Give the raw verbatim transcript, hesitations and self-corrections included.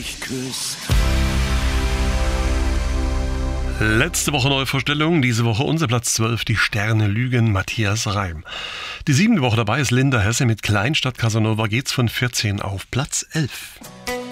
mich küsst. Letzte Woche Neuvorstellung, diese Woche unser Platz zwölf, die Sterne lügen, Matthias Reim. Die siebente Woche dabei ist Linda Hesse mit Kleinstadt Casanova, geht's von vierzehn auf Platz elf.